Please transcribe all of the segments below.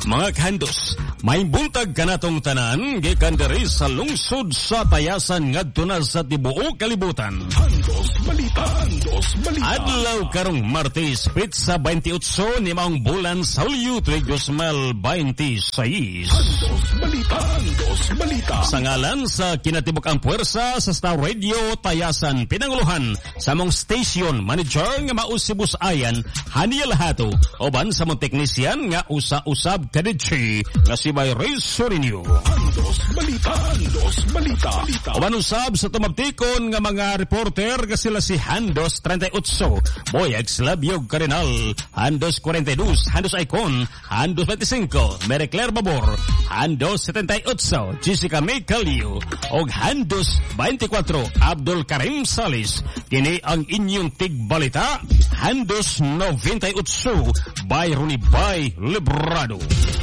Mga kandos, may buntag kanatong tanan, gikan diri sa lungsod sa Tayasan ngadto na sa tibuok kalibutan. Handos Balita. Adlaw karong Martes, Pitsa 28 ni maong bulan sa Hulyo 2026. Handos Balita. Sa ngalan sa kinatibuk-ang puwersa sa Star Radio Tayasan, pinanguluhan sa mong station manager nga mausibus ayan, Haniel Hato, oban sa mong teknisyan nga usa-usab kadidsi nga si Mayray Sorinio. Handos Balita. Oban usab sa tumabtikon nga mga reporter nga sila si Handos 38, Boyag Slabyog Cardinal, Handos 42, Handos Icon, Handos 25, Mary Claire Babor, Handos 78, Jessica May Calio, og Handos 24, Abdul Karim Salis. Kini ang inyong tigbalita, Handos 98, by Ronnie Bay Librado.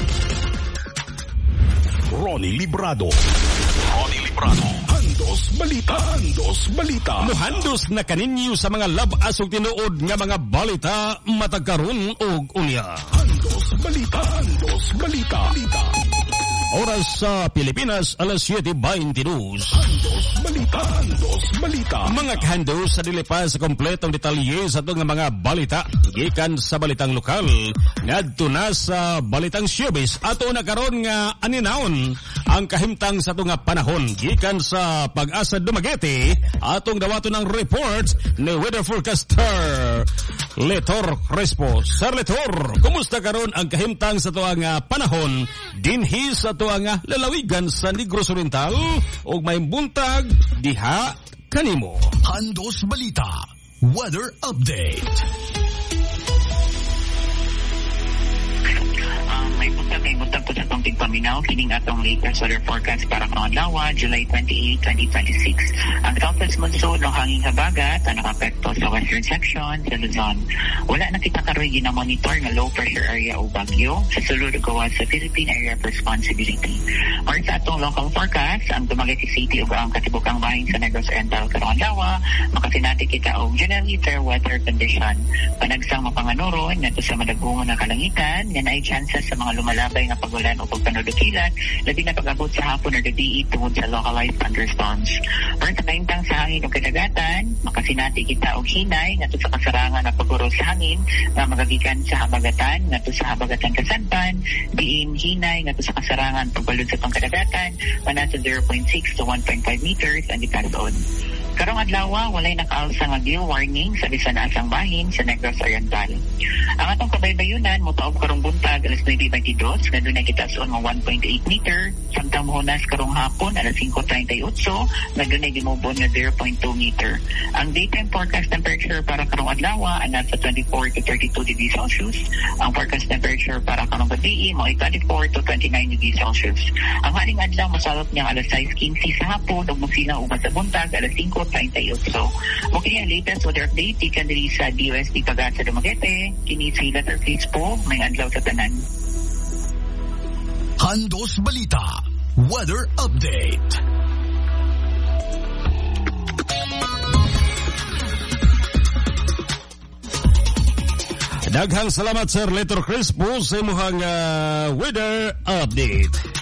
Ronnie Librado. Handos Balita. Muhandos na kaninyo sa mga labas ug tinuod nga mga balita matagkaron og unya. Handos Balita. Oras sa Pilipinas, alas 7:22. Handos Balita. Mga kando sa dilipa sa kompletong detalye sa itong mga balita gikan sa balitang lokal ngadto na sa balitang showbiz ato na karon nga aninawon ang kahimtang sa itong panahon gikan sa Pag-asa Dumaguete atong dawaton ng report ni weather forecaster Letor Crespo. Sir Letor, kumusta karon ang kahimtang sa itong panahon dinhi sa itong lalawigan sa Negros Oriental ug may buntag diha kanimo? Handos Balita. Weather Update. May buntag po sa itong tigpaminaw, kining atong latest weather forecast para karon adlaw, July 28, 2026. Ang southwest monsoon o hanging habagat ang nakapekto sa western section sa Luzon. Wala na kita karoy ginamonitor nga low pressure area o bagyo sa sulod gawas sa Philippine Area of Responsibility. Or sa atong local forecast, ang Dumaguete City o ang katibukang bahin sa Negros Oriental karong adlaw, makasinati kita og generally fair weather condition. Panagsang mapanganuron ngadto sa madagong nga kalangitan nga naay chances sa mga lumalabay nga pagulan o pagpanudukilan, labi na pag-abot sa hapon or gabi tungod sa localized thunderstorms. Or sa kahimtang sa hangin o kadagatan, makasinati kita og hinay ngadto sa kasarangan na paguro sa hangin nga magagikan sa habagatan ngadto sa habagatan kasadpan, diin hinay ngadto sa kasarangan pagbalud sa pangkadagatan manasa 0.6 to 1.5 meters ang gikadon. Karong adlaw, walay nakaalsa nga gale warning sa bisan asang bahin sa Negros Oriental. Ang atong kabaybayunan motaob karong buntag alas 9:22 nga dunay kitason nga 1.8 meter, samtang mohunas karong hapon alas 5:38 nga dunay gimubon nga 0.2 meter. Ang daytime forecast temperature para karong adlaw nasa 24 to 32 degrees Celsius. Ang forecast temperature para karong gabi mo ay 24 to 29 degrees Celsius. Ang haling adlaw mosalot niya alas 6:15 sa hapon ug mosina ug sa buntag alas 5:38. Okay, ang latest weather update ikan diri sa DOST Pag-asa Dumaguete. Kini si Letter Crespo, may adlaw sa tanan. Handos Balita. Weather Update. Daghang salamat Sir Letter Crespo sa imong weather update.